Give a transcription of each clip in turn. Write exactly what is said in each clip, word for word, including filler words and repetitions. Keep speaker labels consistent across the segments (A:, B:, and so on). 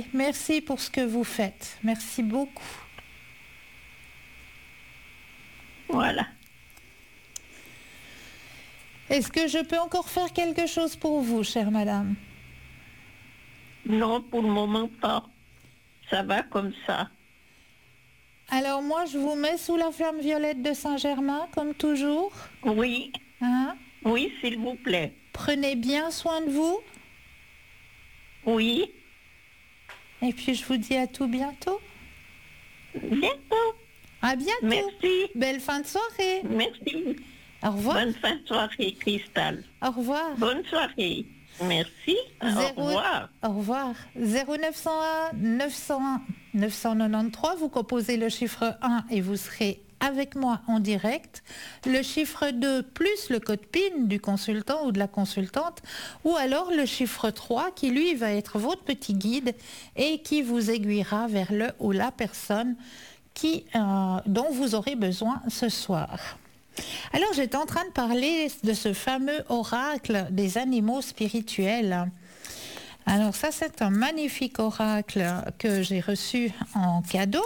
A: merci pour ce que vous faites. Merci beaucoup.
B: Voilà.
A: Est-ce que je peux encore faire quelque chose pour vous, chère madame?
B: Non, pour le moment pas. Ça va comme ça.
A: Alors moi, je vous mets sous la flamme violette de Saint-Germain, comme toujours.
B: Oui,
A: Hein?
B: oui, s'il vous plaît.
A: Prenez bien soin de vous.
B: Oui,
A: Et puis je vous dis à tout bientôt.
B: bientôt.
A: À bientôt.
B: Merci,
A: Belle fin de soirée.
B: merci.
A: Au revoir.
B: Bonne fin de soirée, Cristal.
A: Au revoir.
B: Bonne soirée. Merci. Au
A: Zéro-
B: revoir.
A: Au revoir. zéro neuf cent un neuf cent un neuf cent quatre-vingt-treize, vous composez le chiffre un et vous serez avec moi en direct. Le chiffre deux plus le code P I N du consultant ou de la consultante, ou alors le chiffre trois qui lui va être votre petit guide et qui vous aiguillera vers le ou la personne qui, euh, dont vous aurez besoin ce soir. Alors j'étais en train de parler de ce fameux oracle des animaux spirituels. Alors ça, c'est un magnifique oracle que j'ai reçu en cadeau.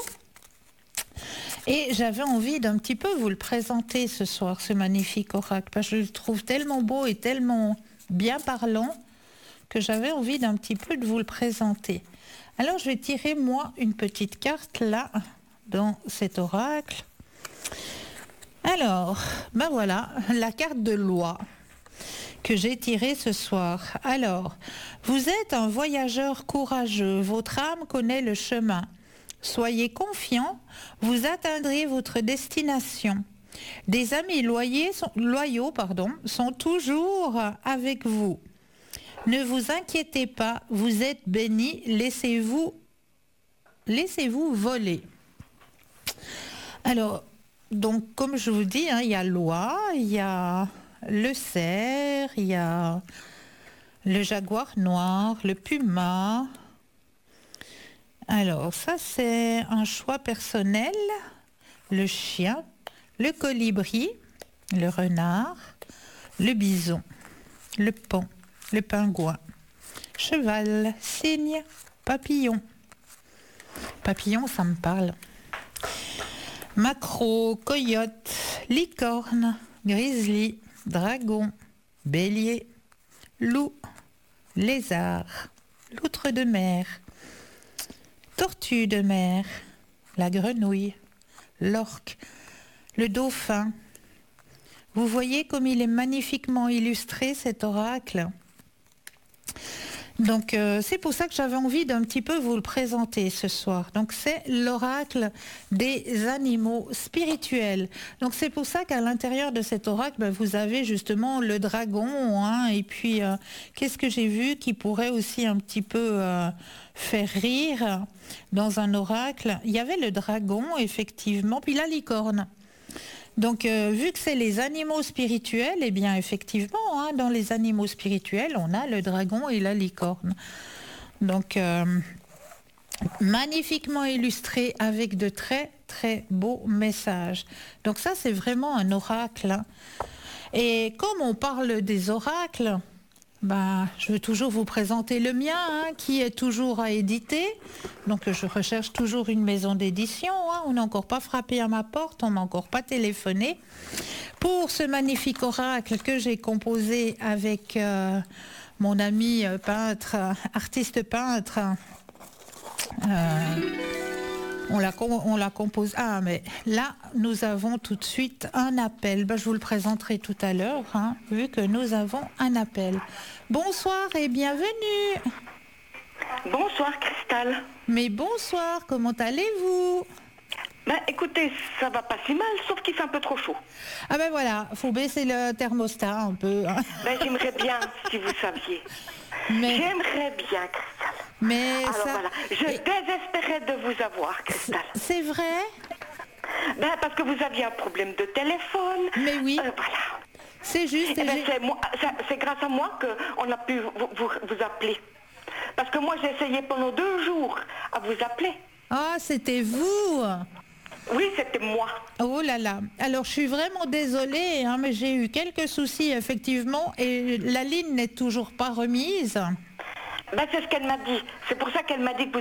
A: Et j'avais envie d'un petit peu vous le présenter ce soir, ce magnifique oracle, parce que je le trouve tellement beau et tellement bien parlant que j'avais envie d'un petit peu de vous le présenter. Alors je vais tirer moi une petite carte là, dans cet oracle. Alors, ben voilà, la carte de loi que j'ai tirée ce soir. Alors, vous êtes un voyageur courageux, votre âme connaît le chemin. Soyez confiant, vous atteindrez votre destination. Des amis loyaux, sont, loyaux pardon, sont toujours avec vous. Ne vous inquiétez pas, vous êtes bénis, laissez-vous, laissez-vous voler. Alors, donc, comme je vous dis, hein, il y a l'oie, il y a le cerf, il y a le jaguar noir, le puma. Alors, ça, c'est un choix personnel. Le chien, le colibri, le renard, le bison, le paon, le pingouin, cheval, cygne, papillon. Papillon, ça me parle. Maquereau, coyote, licorne, grizzly, dragon, bélier, loup, lézard, loutre de mer, tortue de mer, la grenouille, l'orque, le dauphin. Vous voyez comme il est magnifiquement illustré cet oracle. Donc euh, c'est pour ça que j'avais envie d'un petit peu vous le présenter ce soir. Donc c'est l'oracle des animaux spirituels. Donc c'est pour ça qu'à l'intérieur de cet oracle, ben, vous avez justement le dragon, hein, et puis euh, qu'est-ce que j'ai vu qui pourrait aussi un petit peu euh, faire rire dans un oracle. Il y avait le dragon effectivement, puis la licorne. Donc, euh, vu que c'est les animaux spirituels, eh bien, effectivement, hein, dans les animaux spirituels, on a le dragon et la licorne. Donc, euh, magnifiquement illustré avec de très, très beaux messages. Donc, ça, c'est vraiment un oracle. Hein. Et comme on parle des oracles, ben, je veux toujours vous présenter le mien, hein, qui est toujours à éditer. Donc je recherche toujours une maison d'édition. Hein. On n'a encore pas frappé à ma porte, on m'a encore pas téléphoné. Pour ce magnifique oracle que j'ai composé avec euh, mon ami euh, peintre, artiste peintre, euh, on l'a, on l'a composé. Ah, mais là, nous avons tout de suite un appel. Ben, je vous le présenterai tout à l'heure, hein, vu que nous avons un appel. Bonsoir et bienvenue.
C: Bonsoir Cristal.
A: Mais bonsoir, comment allez-vous?
C: Ben écoutez, ça va pas si mal, sauf qu'il fait un peu trop chaud.
A: Ah ben voilà, faut baisser le thermostat un peu. Hein.
C: Ben j'aimerais bien, si vous saviez.
A: Mais...
C: J'aimerais bien, Cristal.
A: Mais
C: Alors
A: ça...
C: voilà, je
A: Et...
C: désespérais de vous avoir, Cristal.
A: C'est vrai?
C: Ben parce que vous aviez un problème de téléphone.
A: Mais oui.
C: Euh, voilà.
A: C'est juste...
C: Eh ben, c'est, moi, c'est, c'est grâce à moi qu'on a pu vous, vous, vous appeler. Parce que moi j'ai essayé pendant deux jours à vous appeler.
A: Ah, c'était vous?
C: Oui, c'était moi.
A: Oh là là. Alors, je suis vraiment désolée, hein, mais j'ai eu quelques soucis, effectivement, et la ligne n'est toujours pas remise.
C: Ben, c'est ce qu'elle m'a dit. C'est pour ça qu'elle m'a dit que vous